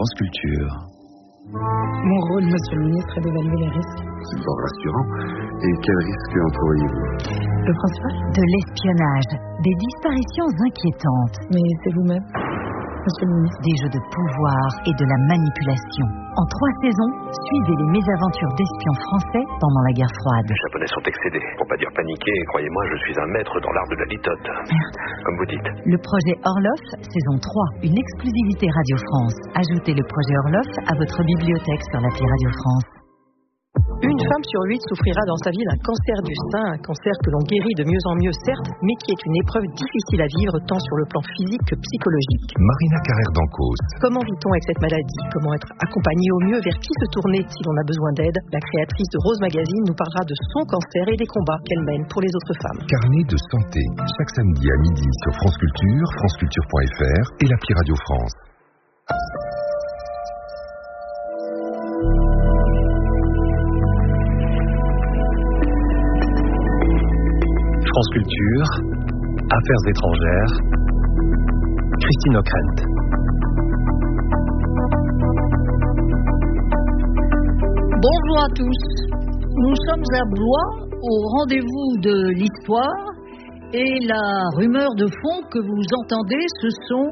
France Culture. Mon rôle, monsieur le ministre, est d'évaluer les risques. C'est fort rassurant. Et quels risques employez-vous? Le principal? De l'espionnage, des disparitions inquiétantes. Mais c'est vous-même, monsieur le ministre. Des jeux de pouvoir et de la manipulation. En 3 saisons, suivez les mésaventures d'espions français pendant la guerre froide. Les Japonais sont excédés. Pour pas dire paniquer, croyez-moi, je suis un maître dans l'art de la litote. Merde. Comme vous dites. Le projet Orloff, saison 3, une exclusivité Radio France. Ajoutez le projet Orloff à votre bibliothèque sur l'appli Radio France. Une femme sur 8 souffrira dans sa vie d'un cancer du sein, un cancer que l'on guérit de mieux en mieux, certes, mais qui est une épreuve difficile à vivre tant sur le plan physique que psychologique. Marina Carrère d'Ancos. Comment vit-on avec cette maladie? Comment être accompagné au mieux? Vers qui se tourner si l'on a besoin d'aide? La créatrice de Rose Magazine nous parlera de son cancer et des combats qu'elle mène pour les autres femmes. Carnet de santé, chaque samedi à midi sur France Culture, franceculture.fr et l'appli Radio France. France Culture, Affaires étrangères, Christine Ockrent. Bonjour à tous. Nous sommes à Blois, au rendez-vous de l'histoire, et la rumeur de fond que vous entendez, ce sont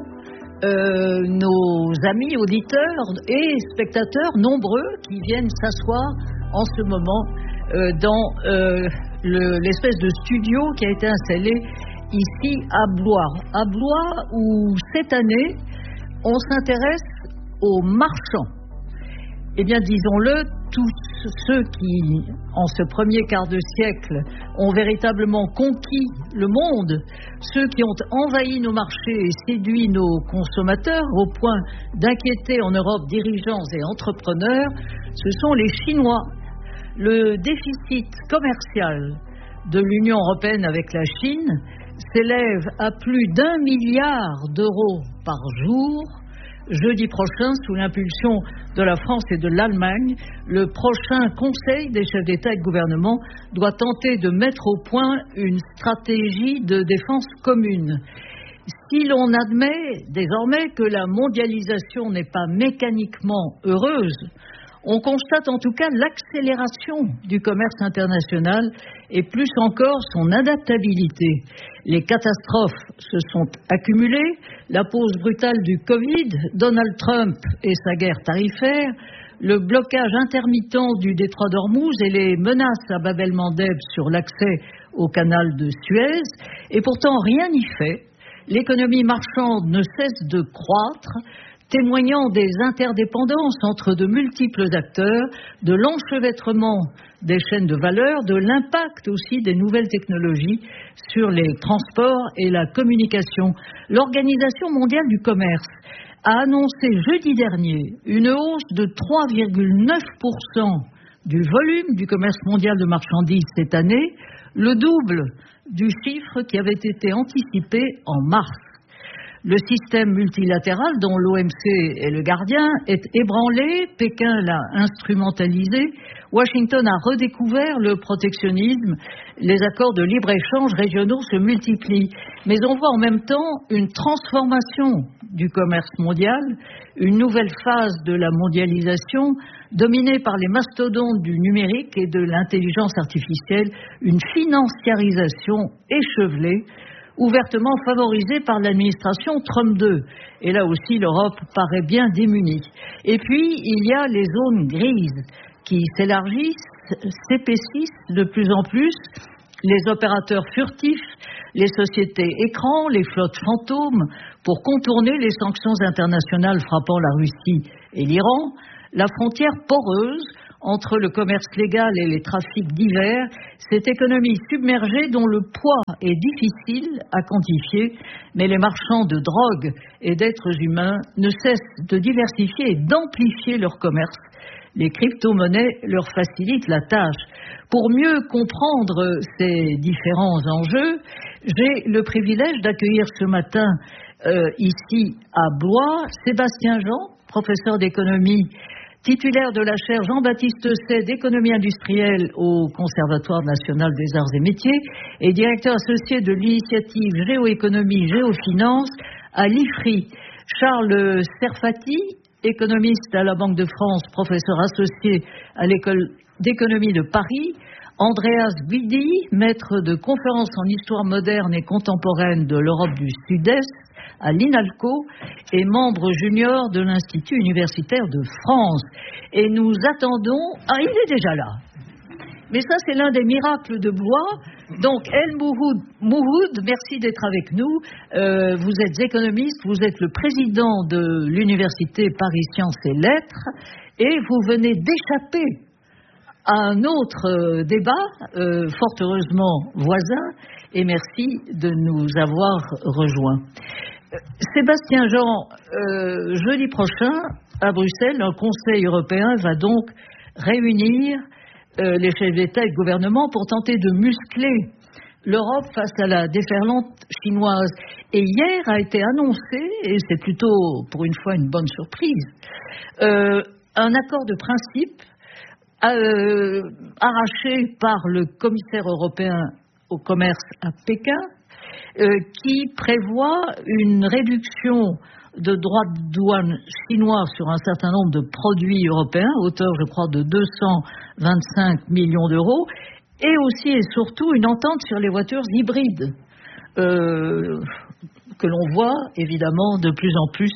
nos amis auditeurs et spectateurs nombreux qui viennent s'asseoir en ce moment dans l'espèce de studio qui a été installé ici à Blois. À Blois où cette année, on s'intéresse aux marchands. Eh bien, disons-le, tous ceux qui, en ce premier quart de siècle, ont véritablement conquis le monde, ceux qui ont envahi nos marchés et séduit nos consommateurs au point d'inquiéter en Europe dirigeants et entrepreneurs, ce sont les Chinois. Le déficit commercial de l'Union européenne avec la Chine s'élève à plus d'1 milliard d'euros par jour. Jeudi prochain, sous l'impulsion de la France et de l'Allemagne, le prochain Conseil des chefs d'État et de gouvernement doit tenter de mettre au point une stratégie de défense commune. Si l'on admet désormais que la mondialisation n'est pas mécaniquement heureuse, on constate en tout cas l'accélération du commerce international et plus encore son adaptabilité. Les catastrophes se sont accumulées, la pause brutale du Covid, Donald Trump et sa guerre tarifaire, le blocage intermittent du détroit d'Ormuz et les menaces à Bab el-Mandeb sur l'accès au canal de Suez. Et pourtant, rien n'y fait. L'économie marchande ne cesse de croître, témoignant des interdépendances entre de multiples acteurs, de l'enchevêtrement des chaînes de valeur, de l'impact aussi des nouvelles technologies sur les transports et la communication. L'Organisation mondiale du commerce a annoncé jeudi dernier une hausse de 3,9% du volume du commerce mondial de marchandises cette année, le double du chiffre qui avait été anticipé en mars. Le système multilatéral dont l'OMC est le gardien est ébranlé, Pékin l'a instrumentalisé, Washington a redécouvert le protectionnisme, les accords de libre-échange régionaux se multiplient. Mais on voit en même temps une transformation du commerce mondial, une nouvelle phase de la mondialisation dominée par les mastodontes du numérique et de l'intelligence artificielle, une financiarisation échevelée, ouvertement favorisée par l'administration Trump 2. Et là aussi, l'Europe paraît bien démunie. Et puis, il y a les zones grises qui s'élargissent, s'épaississent de plus en plus, les opérateurs furtifs, les sociétés écrans, les flottes fantômes, pour contourner les sanctions internationales frappant la Russie et l'Iran, la frontière poreuse entre le commerce légal et les trafics divers, cette économie submergée dont le poids est difficile à quantifier, mais les marchands de drogue et d'êtres humains ne cessent de diversifier et d'amplifier leur commerce. Les crypto-monnaies leur facilitent la tâche. Pour mieux comprendre ces différents enjeux, j'ai le privilège d'accueillir ce matin ici à Blois Sébastien Jean, professeur d'économie, titulaire de la chaire Jean-Baptiste Say d'économie industrielle au Conservatoire national des arts et métiers et directeur associé de l'initiative Géoéconomie Géofinance à l'IFRI. Charles Serfati, économiste à la Banque de France, professeur associé à l'École d'économie de Paris. Andreas Guidi, maître de conférences en histoire moderne et contemporaine de l'Europe du Sud-Est à l'INALCO et membre junior de l'Institut universitaire de France. Et nous attendons... Ah, il est déjà là. Mais ça, c'est l'un des miracles de Blois. Donc, El Mouhoud, merci d'être avec nous. Vous êtes économiste, vous êtes le président de l'Université Paris Sciences et Lettres, et vous venez d'échapper à un autre débat, fort heureusement voisin, et merci de nous avoir rejoints. Sébastien Jean, jeudi prochain, à Bruxelles, un Conseil européen va donc réunir les chefs d'État et de gouvernement pour tenter de muscler l'Europe face à la déferlante chinoise. Et hier a été annoncé, et c'est plutôt pour une fois une bonne surprise, un accord de principe arraché par le commissaire européen au commerce à Pékin, qui prévoit une réduction de droits de douane chinois sur un certain nombre de produits européens, hauteur, je crois, de 225 millions d'euros, et aussi et surtout une entente sur les voitures hybrides, que l'on voit évidemment de plus en plus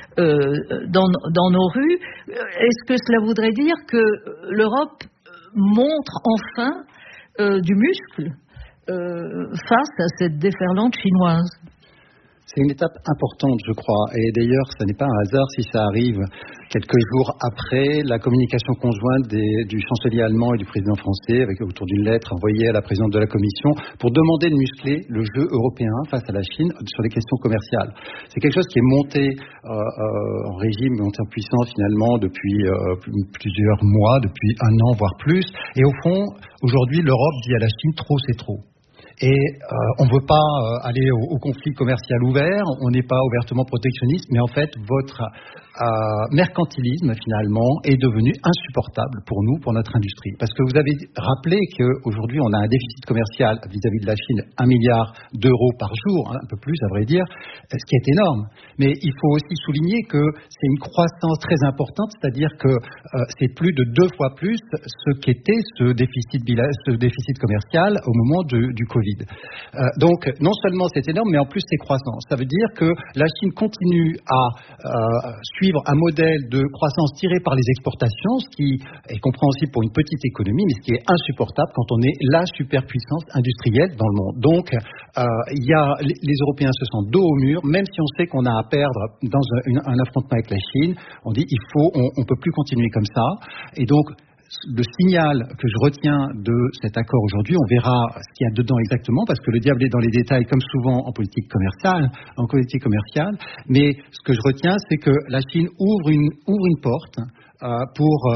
dans nos rues. Est-ce que cela voudrait dire que l'Europe montre enfin du muscle face à cette déferlante chinoise? C'est une étape importante, je crois, et d'ailleurs, ce n'est pas un hasard si ça arrive quelques jours après la communication conjointe du chancelier allemand et du président français, autour d'une lettre envoyée à la présidente de la Commission, pour demander de muscler le jeu européen face à la Chine sur les questions commerciales. C'est quelque chose qui est monté en régime, monté en puissance finalement depuis plusieurs mois, depuis un an, voire plus, et au fond, aujourd'hui, l'Europe dit à la Chine, trop c'est trop. Et on ne veut pas aller au conflit commercial ouvert, on n'est pas ouvertement protectionniste, mais en fait, votre mercantilisme, finalement, est devenu insupportable pour nous, pour notre industrie. Parce que vous avez rappelé qu'aujourd'hui, on a un déficit commercial vis-à-vis de la Chine, 1 milliard d'euros par jour, un peu plus, à vrai dire, ce qui est énorme. Mais il faut aussi souligner que c'est une croissance très importante, c'est-à-dire que c'est plus de 2 fois plus ce qu'était ce déficit commercial au moment du Covid. Donc, non seulement c'est énorme, mais en plus c'est croissant. Ça veut dire que la Chine continue à suivre un modèle de croissance tiré par les exportations, ce qui est compréhensible pour une petite économie, mais ce qui est insupportable quand on est la superpuissance industrielle dans le monde. Donc, les Européens se sentent dos au mur, même si on sait qu'on a à perdre dans un affrontement avec la Chine. On dit on peut plus continuer comme ça. Et donc, le signal que je retiens de cet accord aujourd'hui, on verra ce qu'il y a dedans exactement, parce que le diable est dans les détails, comme souvent en politique commerciale, mais ce que je retiens, c'est que la Chine ouvre une porte pour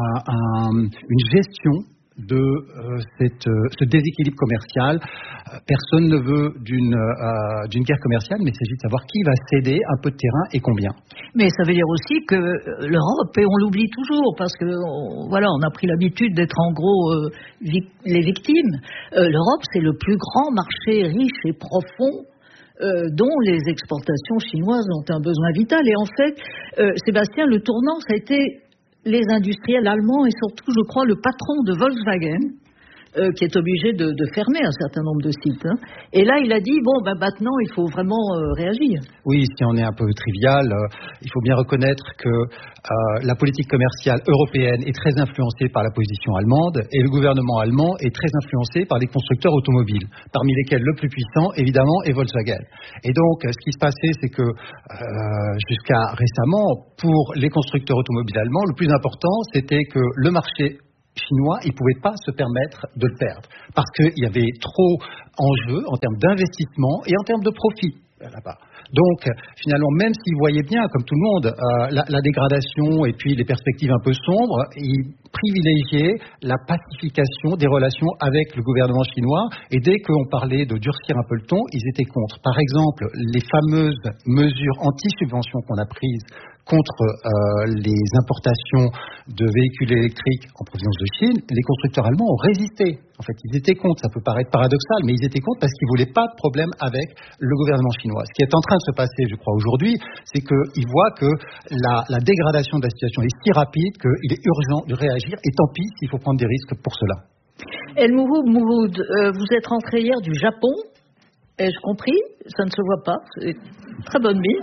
une gestion de ce déséquilibre commercial. Personne ne veut d'une guerre commerciale, mais il s'agit de savoir qui va céder un peu de terrain et combien. Mais ça veut dire aussi que l'Europe, et on l'oublie toujours, parce que voilà, on a pris l'habitude d'être en gros les victimes. L'Europe, c'est le plus grand marché riche et profond dont les exportations chinoises ont un besoin vital. Et en fait, Sébastien, le tournant, ça a été les industriels allemands et surtout, je crois, le patron de Volkswagen, qui est obligé de fermer un certain nombre de sites. Hein. Et là, il a dit, maintenant, il faut vraiment réagir. Oui, si on est un peu trivial, il faut bien reconnaître que la politique commerciale européenne est très influencée par la position allemande et le gouvernement allemand est très influencé par les constructeurs automobiles, parmi lesquels le plus puissant, évidemment, est Volkswagen. Et donc, ce qui se passait, c'est que jusqu'à récemment, pour les constructeurs automobiles allemands, le plus important, c'était que le marché chinois, ils ne pouvaient pas se permettre de le perdre parce qu'il y avait trop en jeu en termes d'investissement et en termes de profit là-bas. Donc, finalement, même s'ils voyaient bien, comme tout le monde, la dégradation et puis les perspectives un peu sombres, ils privilégié la pacification des relations avec le gouvernement chinois, et dès qu'on parlait de durcir un peu le ton, ils étaient contre. Par exemple, les fameuses mesures anti-subventions qu'on a prises contre les importations de véhicules électriques en provenance de Chine, les constructeurs allemands ont résisté. En fait, ils étaient contre. Ça peut paraître paradoxal, mais ils étaient contre parce qu'ils ne voulaient pas de problème avec le gouvernement chinois. Ce qui est en train de se passer, je crois, aujourd'hui, c'est qu'ils voient que la dégradation de la situation est si rapide qu'il est urgent de réagir, et tant pis s'il faut prendre des risques pour cela. El Mouhoud, vous êtes rentré hier du Japon, ai-je compris? Ça ne se voit pas, c'est une très bonne mine.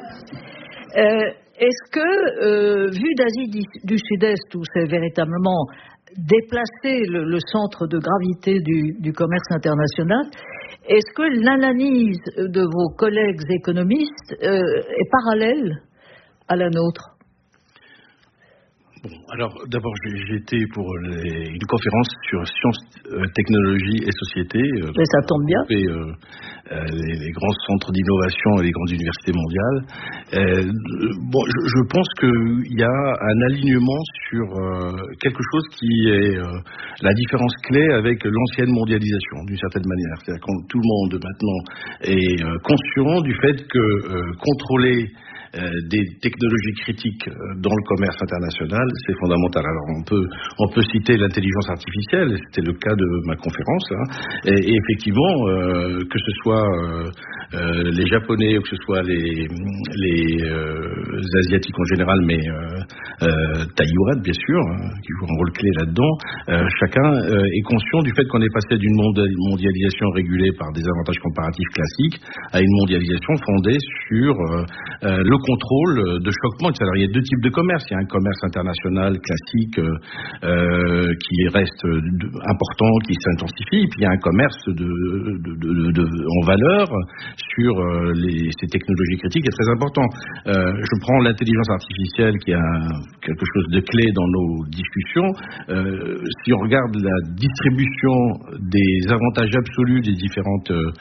Est-ce que, vu d'Asie du Sud-Est, où c'est véritablement déplacer le centre de gravité du commerce international, est-ce que l'analyse de vos collègues économistes est parallèle à la nôtre? Bon, alors d'abord j'ai été pour une conférence sur sciences, technologie et société. Mais ça tombe bien. Les grands centres d'innovation et les grandes universités mondiales. Bon, je pense qu'il y a un alignement sur quelque chose qui est la différence clé avec l'ancienne mondialisation, d'une certaine manière. C'est-à-dire que tout le monde maintenant est conscient du fait que contrôler des technologies critiques dans le commerce international, c'est fondamental. Alors on peut citer l'intelligence artificielle, c'était le cas de ma conférence, hein, et effectivement, que ce soit les Japonais ou que ce soit les Asiatiques en général, mais Taïwan bien sûr, hein, qui joue un rôle clé là-dedans, chacun est conscient du fait qu'on est passé d'une mondialisation régulée par des avantages comparatifs classiques à une mondialisation fondée sur le contrôle de choc points. Alors il y a deux types de commerce. Il y a un commerce international classique qui reste important, qui s'intensifie, et puis il y a un commerce en valeur sur ces technologies critiques qui est très important. Je prends l'intelligence artificielle qui a quelque chose de clé dans nos discussions. Si on regarde la distribution des avantages absolus des différents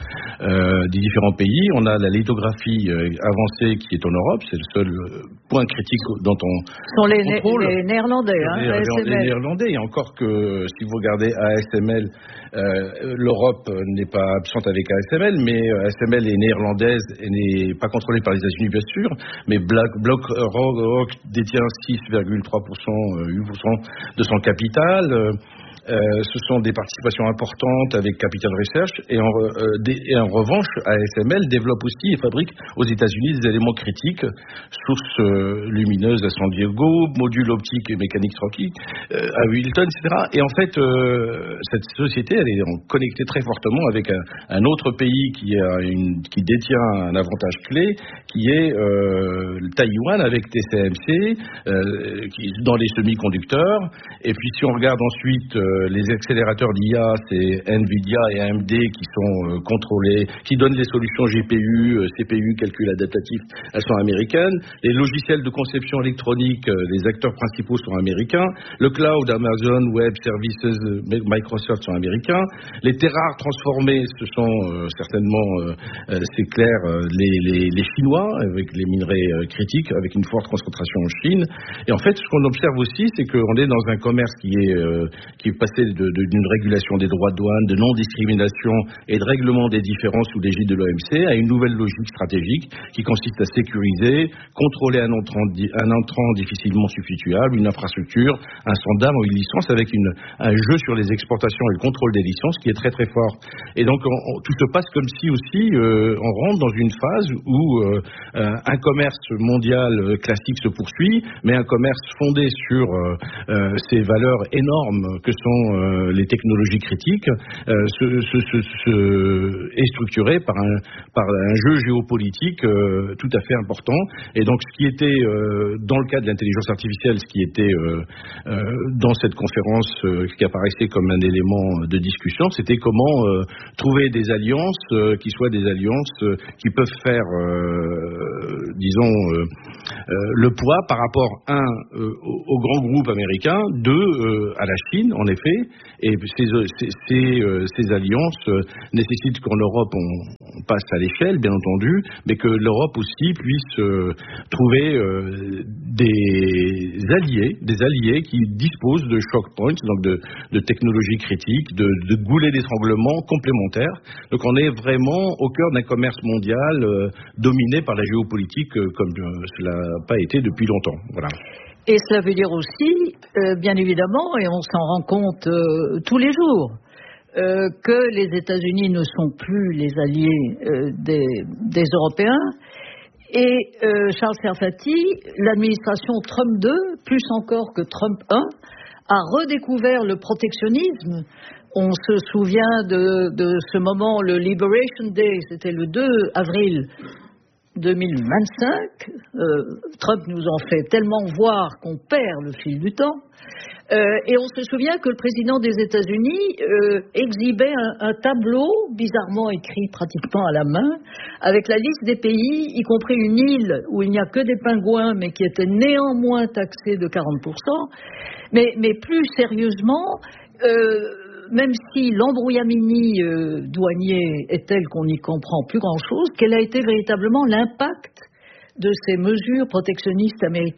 pays, on a la lithographie avancée qui est en Europe, c'est le seul point critique dont on sont les Néerlandais, les Néerlandais, et encore que si vous regardez ASML, l'Europe n'est pas absente avec ASML, mais ASML est néerlandaise et n'est pas contrôlée par les États-Unis bien sûr, mais BlackRock détient 6,3%, 8% de son capital. Ce sont des participations importantes avec Capital Research, et en revanche ASML développe aussi et fabrique aux États-Unis des éléments critiques, sources lumineuses à San Diego, modules optiques et mécaniques tranquilles à Wilton, etc. Et en fait cette société elle est connectée très fortement avec un autre pays qui détient un avantage clé, qui est Taïwan avec TSMC dans les semi-conducteurs. Et puis si on regarde ensuite les accélérateurs d'IA, c'est Nvidia et AMD qui sont contrôlés, qui donnent les solutions GPU, CPU, calcul adaptatif, elles sont américaines. Les logiciels de conception électronique, les acteurs principaux sont américains. Le cloud, Amazon Web Services, Microsoft sont américains. Les terres rares transformées, ce sont certainement, c'est clair, les Chinois, avec les minerais critiques, avec une forte concentration en Chine. Et en fait, ce qu'on observe aussi, c'est qu'on est dans un commerce qui est passé d'une régulation des droits de douane, de non-discrimination et de règlement des différences sous l'égide de l'OMC à une nouvelle logique stratégique qui consiste à sécuriser, contrôler un entrant difficilement substituable, une infrastructure, un standard ou une licence, avec un jeu sur les exportations et le contrôle des licences qui est très très fort. Et donc tout se passe comme si aussi on rentre dans une phase où un commerce mondial classique se poursuit, mais un commerce fondé sur ces valeurs énormes que sont les technologies critiques est structuré par un jeu géopolitique tout à fait important. Et donc ce qui était dans le cas de l'intelligence artificielle, ce qui était dans cette conférence qui apparaissait comme un élément de discussion, c'était comment trouver des alliances qui soient des alliances qui peuvent faire le poids par rapport, aux grands groupes américains, à la Chine, en effet, et ces alliances nécessitent qu'en Europe, on passe à l'échelle, bien entendu, mais que l'Europe aussi puisse trouver des alliés qui disposent de choke points, donc de technologies critiques, de goulets d'étranglement complémentaires. Donc on est vraiment au cœur d'un commerce mondial dominé par la géopolitique comme cela n'a pas été depuis longtemps. Voilà. Et cela veut dire aussi, bien évidemment, et on s'en rend compte tous les jours, que les États-Unis ne sont plus les alliés des Européens. Et Charles Serfati, l'administration Trump 2, plus encore que Trump 1, a redécouvert le protectionnisme. On se souvient de ce moment, le Liberation Day, c'était le 2 avril 2025. Trump nous en fait tellement voir qu'on perd le fil du temps. Et on se souvient que le président des États-Unis exhibait un tableau bizarrement écrit pratiquement à la main avec la liste des pays, y compris une île où il n'y a que des pingouins mais qui était néanmoins taxée de 40%. Mais plus sérieusement, même si l'embrouillamini douanier est tel qu'on n'y comprend plus grand-chose, quel a été véritablement l'impact de ces mesures protectionnistes américaines ?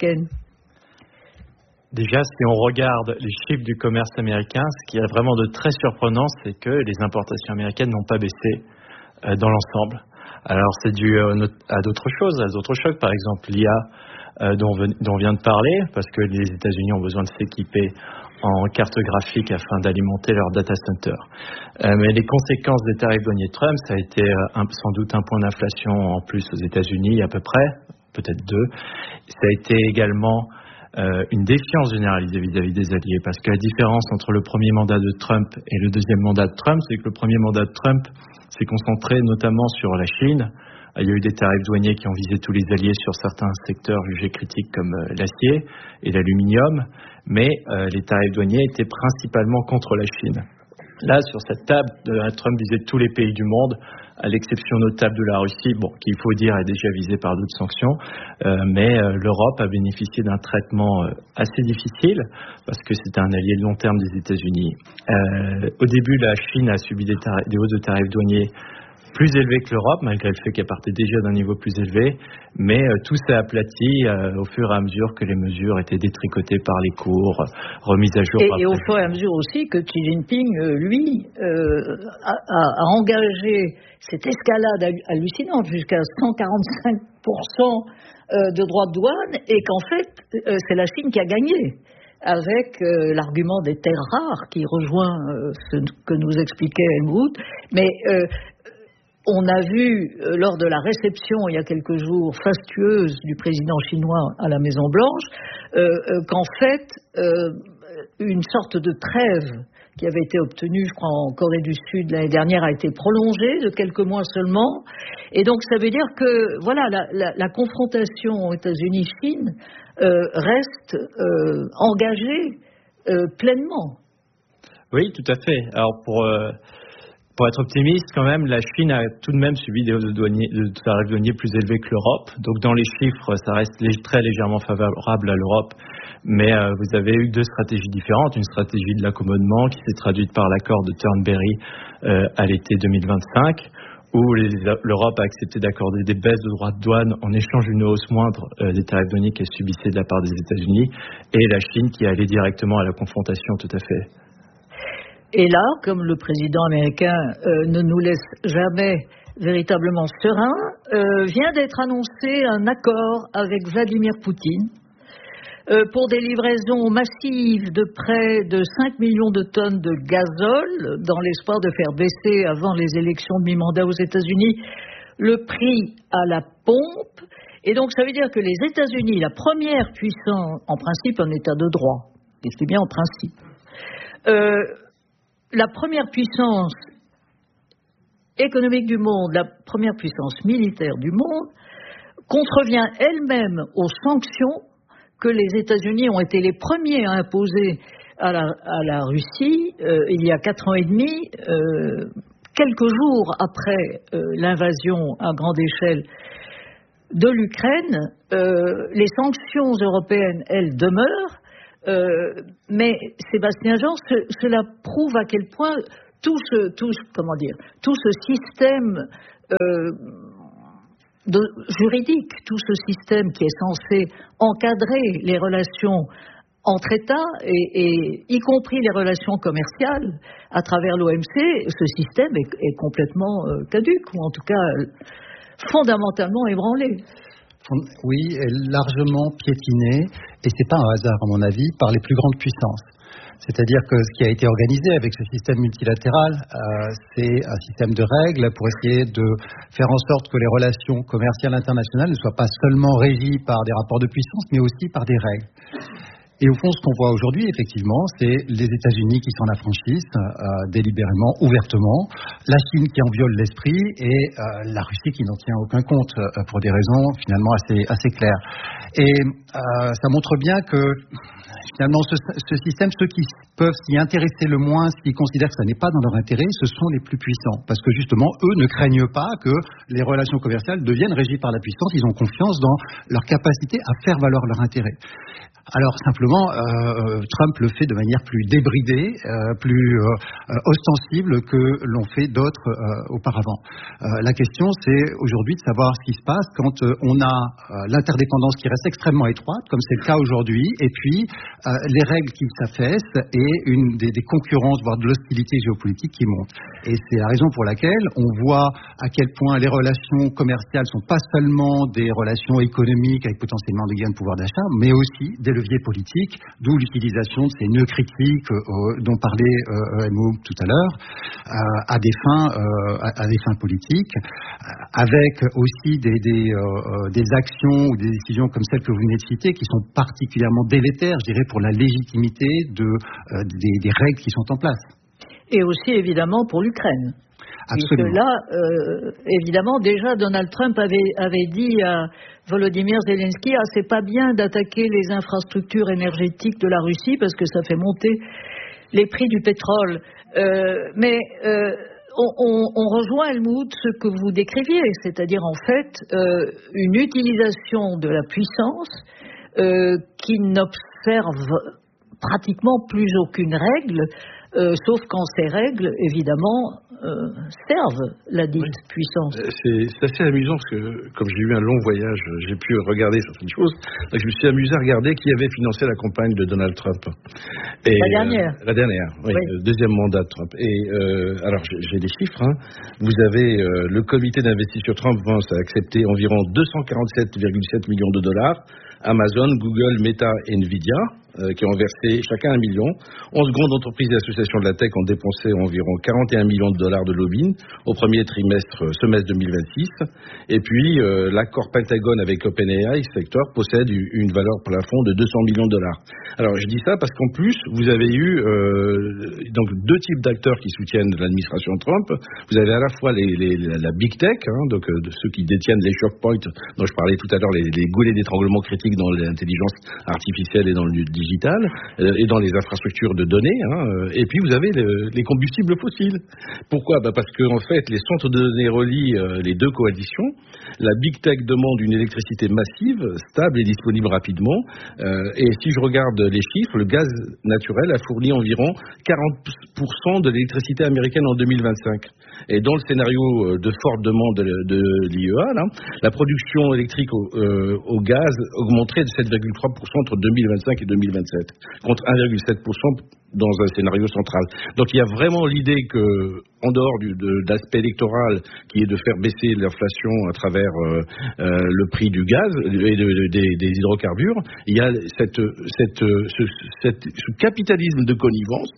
Déjà, si on regarde les chiffres du commerce américain, ce qui est vraiment de très surprenant, c'est que les importations américaines n'ont pas baissé dans l'ensemble. Alors, c'est dû à d'autres choses, à d'autres chocs, par exemple l'IA dont on vient de parler, parce que les États-Unis ont besoin de s'équiper en carte graphique afin d'alimenter leur data center. Mais les conséquences des tarifs douaniers de Trump, ça a été sans doute un point d'inflation en plus aux États-Unis à peu près, peut-être 2. Ça a été également une défiance généralisée vis-à-vis des alliés, parce que la différence entre le premier mandat de Trump et le deuxième mandat de Trump, c'est que le premier mandat de Trump s'est concentré notamment sur la Chine. Il y a eu des tarifs douaniers qui ont visé tous les alliés sur certains secteurs jugés critiques comme l'acier et l'aluminium, mais les tarifs douaniers étaient principalement contre la Chine. Là, sur cette table, Trump visait tous les pays du monde, à l'exception notable de la Russie, qu'il faut dire est déjà visée par d'autres sanctions, mais l'Europe a bénéficié d'un traitement assez difficile, parce que c'est un allié de long terme des États-Unis. Au début, la Chine a subi des hausses de tarifs douaniers plus élevés que l'Europe, malgré le fait qu'elle partait déjà d'un niveau plus élevé, mais tout s'est aplati au fur et à mesure que les mesures étaient détricotées par les cours, remises à jour. Et au fur et à mesure aussi que Xi Jinping, lui, a engagé cette escalade hallucinante jusqu'à 145% de droits de douane, et qu'en fait, c'est la Chine qui a gagné, avec l'argument des terres rares qui rejoint ce que nous expliquait Helmut. Mais on a vu, lors de la réception, il y a quelques jours, fastueuse du président chinois à la Maison-Blanche, qu'en fait, une sorte de trêve qui avait été obtenue, je crois, en Corée du Sud l'année dernière, a été prolongée de quelques mois seulement. Et donc, ça veut dire que, voilà, la confrontation États-Unis-Chine reste engagée pleinement. Oui, tout à fait. Alors, pour être optimiste, quand même, la Chine a tout de même subi des hausses de tarifs douaniers plus élevés que l'Europe. Donc, dans les chiffres, ça reste très légèrement favorable à l'Europe. Mais vous avez eu deux stratégies différentes. Une stratégie de l'accommodement qui s'est traduite par l'accord de Turnberry à l'été 2025, où l'Europe a accepté d'accorder des baisses de droits de douane en échange d'une hausse moindre des tarifs douaniers qu'elle subissait de la part des États-Unis, et la Chine qui est allée directement à la confrontation, tout à fait. Et là, comme le président américain ne nous laisse jamais véritablement sereins, vient d'être annoncé un accord avec Vladimir Poutine pour des livraisons massives de près de 5 millions de tonnes de gazole, dans l'espoir de faire baisser, avant les élections de mi-mandat aux États-Unis, le prix à la pompe. Et donc ça veut dire que les États-Unis, la première puissance, en principe un État de droit, et c'est bien en principe, la première puissance économique du monde, la première puissance militaire du monde, contrevient elle-même aux sanctions que les États-Unis ont été les premiers à imposer à la Russie il y a 4 ans et demi, quelques jours après l'invasion à grande échelle de l'Ukraine, les sanctions européennes, elles demeurent, mais Sébastien Jean, cela prouve à quel point tout ce système juridique, tout ce système qui est censé encadrer les relations entre États, et y compris les relations commerciales à travers l'OMC, ce système est complètement caduc, ou en tout cas fondamentalement ébranlé. Oui, largement piétiné, et c'est pas un hasard à mon avis, par les plus grandes puissances. C'est-à-dire que ce qui a été organisé avec ce système multilatéral, c'est un système de règles pour essayer de faire en sorte que les relations commerciales internationales ne soient pas seulement régies par des rapports de puissance, mais aussi par des règles. Et au fond, ce qu'on voit aujourd'hui, effectivement, c'est les États-Unis qui s'en affranchissent délibérément, ouvertement, la Chine qui en viole l'esprit et la Russie qui n'en tient aucun compte pour des raisons finalement assez claires. Et ça montre bien que finalement ce système, ceux qui peuvent s'y intéresser le moins, s'ils considèrent que ça n'est pas dans leur intérêt, ce sont les plus puissants. Parce que justement, eux ne craignent pas que les relations commerciales deviennent régies par la puissance. Ils ont confiance dans leur capacité à faire valoir leur intérêt. Alors simplement, Trump le fait de manière plus débridée, plus ostensible que l'ont fait d'autres auparavant. La question, c'est aujourd'hui de savoir ce qui se passe quand on a l'interdépendance qui reste extrêmement étroite, comme c'est le cas aujourd'hui, et puis les règles qui s'affaissent et des concurrences, voire de l'hostilité géopolitique qui monte. Et c'est la raison pour laquelle on voit à quel point les relations commerciales sont pas seulement des relations économiques avec potentiellement des gains de pouvoir d'achat, mais aussi des leviers politiques, d'où l'utilisation de ces nœuds critiques dont parlait Helmut tout à l'heure, à des fins politiques, avec aussi des actions ou des décisions comme celles que vous venez de citer qui sont particulièrement délétères, je dirais, pour la légitimité des règles qui sont en place. Et aussi évidemment pour l'Ukraine. Absolument. Puisque là, évidemment, déjà Donald Trump avait dit à Volodymyr Zelensky, c'est pas bien d'attaquer les infrastructures énergétiques de la Russie parce que ça fait monter les prix du pétrole. Mais on rejoint, Helmut, ce que vous décriviez, c'est-à-dire en fait une utilisation de la puissance qui n'observe pratiquement plus aucune règle, sauf quand ces règles, évidemment, servent la dite puissance. C'est assez amusant parce que, comme j'ai eu un long voyage, j'ai pu regarder certaines choses. Donc je me suis amusé à regarder qui avait financé la campagne de Donald Trump. Et, la dernière. La dernière, oui. Le deuxième mandat de Trump. Et alors, j'ai des chiffres. Vous avez le comité d'investissement Trump Vance a accepté environ 247,7 millions de dollars. Amazon, Google, Meta et Nvidia, qui ont versé chacun 1 million. 11 grandes entreprises et associations de la tech ont dépensé environ 41 millions de dollars de lobbying au premier semestre 2026. Et puis, l'accord Pentagone avec OpenAI secteur possède une valeur plafond de 200 millions de dollars. Alors, je dis ça parce qu'en plus, vous avez eu donc deux types d'acteurs qui soutiennent l'administration Trump. Vous avez à la fois la big tech, donc de ceux qui détiennent les choke points dont je parlais tout à l'heure, les goulets d'étranglement critiques dans l'intelligence artificielle et dans le digital et dans les infrastructures de données. Et puis vous avez les combustibles fossiles. Pourquoi ? Parce que en fait, les centres de données relient les deux coalitions. La big tech demande une électricité massive, stable et disponible rapidement. Et si je regarde les chiffres, le gaz naturel a fourni environ 40% de l'électricité américaine en 2025. Et dans le scénario de forte demande de l'IEA, la production électrique au gaz augmenterait de 7,3% entre 2025 et 2027, contre 1,7% dans un scénario central. Donc il y a vraiment l'idée que, en dehors de l'aspect électoral, qui est de faire baisser l'inflation à travers le prix du gaz et des hydrocarbures, il y a ce capitalisme de connivence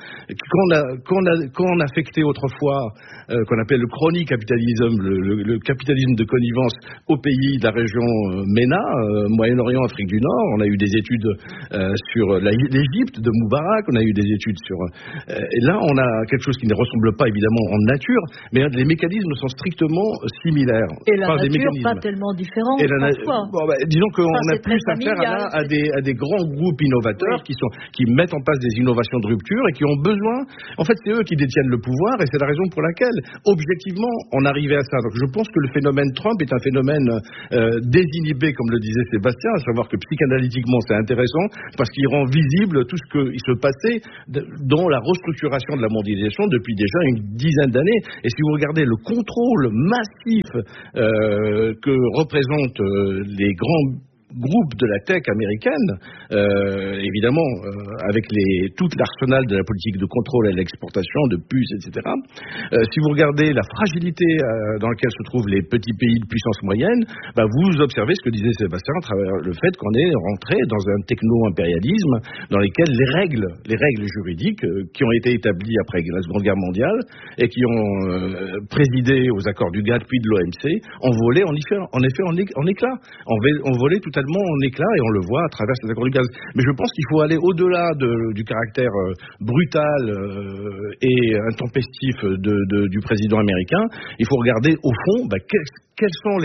qu'on affectait autrefois, qu'on appelle le chronique capitalisme, le capitalisme de connivence aux pays de la région MENA, Moyen-Orient, Afrique du Nord, on a eu des études sur l'Égypte de Moubarak, on a eu des études sur... et là, on a quelque chose qui ne ressemble pas évidemment en nature, mais les mécanismes sont strictement similaires. Et la nature, pas tellement différente. Disons qu'on a plus affaire à des grands groupes innovateurs qui mettent en place des innovations de rupture et qui ont besoin... En fait, c'est eux qui détiennent le pouvoir et c'est la raison pour laquelle, objectivement, on arrivait à ça. Donc je pense que le phénomène Trump est un phénomène désinhibé, comme le disait Sébastien, à savoir que psychanalytiquement c'est intéressant parce qu'il rend visible tout ce qui se passait dans la restructuration de la mondialisation depuis déjà une dizaine d'années. Et si vous regardez le contrôle massif que représentent les grands groupes de la tech américaine, évidemment, avec tout l'arsenal de la politique de contrôle et l'exportation de puces, etc. Si vous regardez la fragilité dans laquelle se trouvent les petits pays de puissance moyenne, vous observez ce que disait Sébastien à travers le fait qu'on est rentré dans un techno-impérialisme dans lequel les règles juridiques qui ont été établies après la Seconde Guerre mondiale et qui ont présidé aux accords du GATT puis de l'OMC ont volé en effet en éclats, ont volé tout en éclat et on le voit à travers cet accord du gaz. Mais je pense qu'il faut aller au-delà du caractère brutal et intempestif du président américain. Il faut regarder au fond quelles sont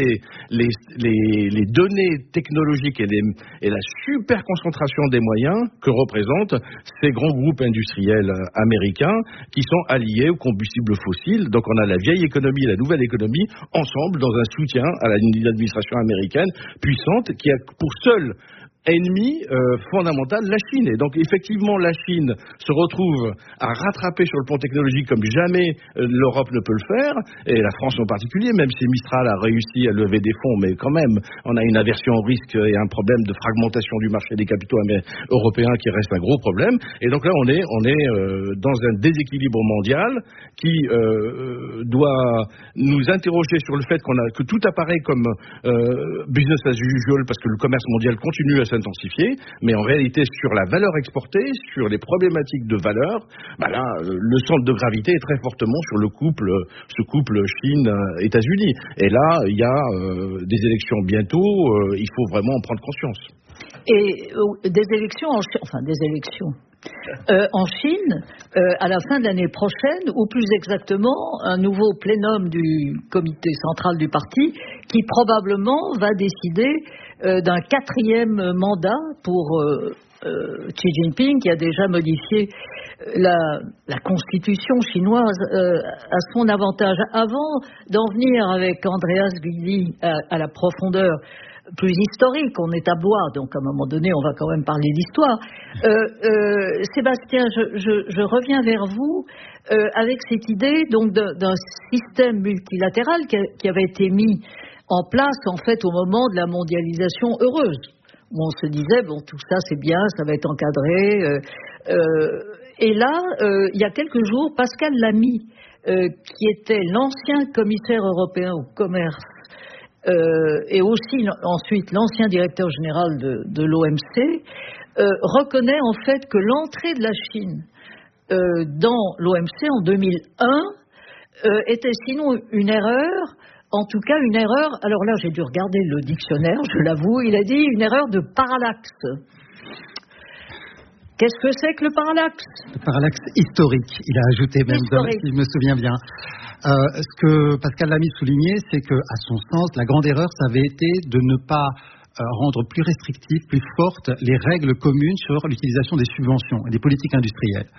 les données technologiques et la super concentration des moyens que représentent ces grands groupes industriels américains qui sont alliés aux combustibles fossiles. Donc on a la vieille économie et la nouvelle économie ensemble dans un soutien à l'administration américaine puissante qui a pour seul ennemi fondamental la Chine. Et donc effectivement la Chine se retrouve à rattraper sur le plan technologique comme jamais l'Europe ne peut le faire, et la France en particulier, même si Mistral a réussi à lever des fonds, mais quand même on a une aversion au risque et un problème de fragmentation du marché des capitaux européens qui reste un gros problème. Et donc là on est dans un déséquilibre mondial qui doit nous interroger sur le fait que tout apparaît comme business as usual parce que le commerce mondial continue à s'intensifier, mais en réalité sur la valeur exportée, sur les problématiques de valeur, là, le centre de gravité est très fortement sur ce couple Chine-États-Unis. Et là, il y a des élections bientôt, il faut vraiment en prendre conscience. Et des élections en Chine, à la fin de l'année prochaine, ou plus exactement, un nouveau plénum du comité central du parti qui probablement va décider d'un 4e mandat pour Xi Jinping, qui a déjà modifié la constitution chinoise à son avantage. Avant d'en venir avec Andreas Guidi à la profondeur plus historique, on est à Blois, donc à un moment donné on va quand même parler d'histoire. Sébastien, je reviens vers vous avec cette idée donc d'un système multilatéral qui avait été mis en place en fait au moment de la mondialisation heureuse, où on se disait tout ça c'est bien, ça va être encadré. Et là, il y a quelques jours, Pascal Lamy, qui était l'ancien commissaire européen au commerce, et aussi ensuite l'ancien directeur général de l'OMC, reconnaît en fait que l'entrée de la Chine dans l'OMC en 2001 était sinon une erreur, en tout cas une erreur, alors là j'ai dû regarder le dictionnaire, je l'avoue, il a dit une erreur de parallaxe. Qu'est-ce que c'est que le parallaxe ? Le parallaxe historique, il a ajouté même, si je me souviens bien. Ce que Pascal Lamy soulignait, c'est qu'à son sens, la grande erreur, ça avait été de ne pas rendre plus restrictives, plus fortes les règles communes sur l'utilisation des subventions et des politiques industrielles.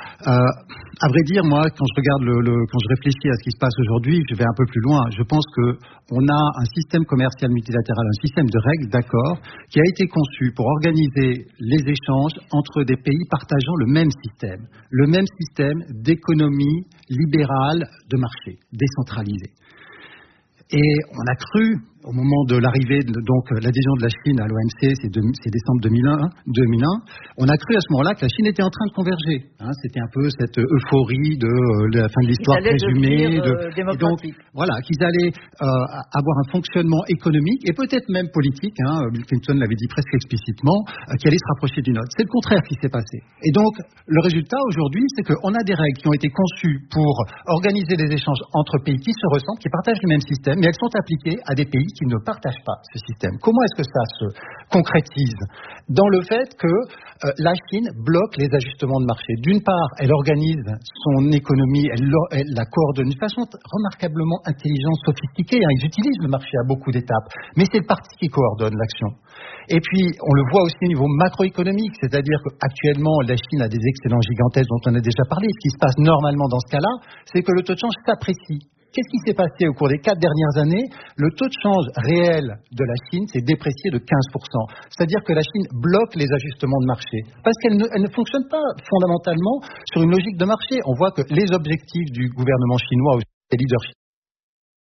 À vrai dire, moi, quand je réfléchis à ce qui se passe aujourd'hui, je vais un peu plus loin. Je pense qu'on a un système commercial multilatéral, un système de règles, d'accords, qui a été conçu pour organiser les échanges entre des pays partageant le même système d'économie libérale de marché, décentralisée. Et on a cru, au moment de l'arrivée, donc l'adhésion de la Chine à l'OMC, c'est décembre 2001, on a cru à ce moment-là que la Chine était en train de converger. C'était un peu cette euphorie de la fin de l'histoire présumée. Et donc, voilà, qu'ils allaient avoir un fonctionnement économique et peut-être même politique, Bill Clinton l'avait dit presque explicitement, qui allait se rapprocher du nôtre. C'est le contraire qui s'est passé. Et donc, le résultat aujourd'hui, c'est qu'on a des règles qui ont été conçues pour organiser des échanges entre pays qui se ressemblent, qui partagent le même système, mais elles sont appliquées à des pays pays qui ne partagent pas ce système. Comment est-ce que ça se concrétise? Dans le fait que la Chine bloque les ajustements de marché. D'une part, elle organise son économie, elle la coordonne d'une façon remarquablement intelligente, sophistiquée. Ils utilisent le marché à beaucoup d'étapes, mais c'est le parti qui coordonne l'action. Et puis, on le voit aussi au niveau macroéconomique, c'est-à-dire qu'actuellement, la Chine a des excédents gigantesques dont on a déjà parlé. Ce qui se passe normalement dans ce cas-là, c'est que le taux de change s'apprécie. Qu'est-ce qui s'est passé au cours des 4 dernières années? Le taux de change réel de la Chine s'est déprécié de 15%. C'est-à-dire que la Chine bloque les ajustements de marché. Parce qu'elle ne fonctionne pas fondamentalement sur une logique de marché. On voit que les objectifs du gouvernement chinois, des leaders